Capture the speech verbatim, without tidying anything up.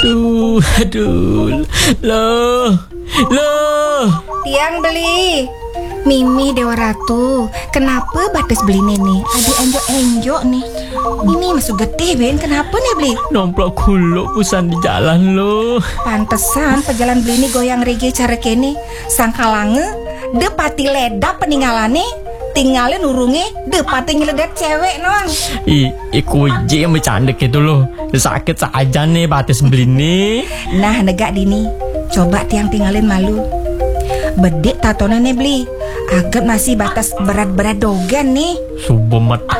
Aduh, aduh. Loh, loh. Tiang beli. Mimi Dewa Ratu, kenapa batas beli nih? Adi enjok-enjok nih. Ini masuk getih, Ben. Kenapa nih beli? Nomplok kuluk pusan di jalan lo. Pantesan pejalan beli ini goyang reggae cara kene. Sangkalange, de pati ledak peninggalan nih. Tinggalin urungnya, de pati nyeledak cewek non. I, iku je yang bercanda gitu loh. Sakit saja nih batas beli nih. Nah, negak dini. Coba tiang tinggalin malu. Bedek tatonan nih beli. Agak masih batas berat-berat dogan nih. Subemat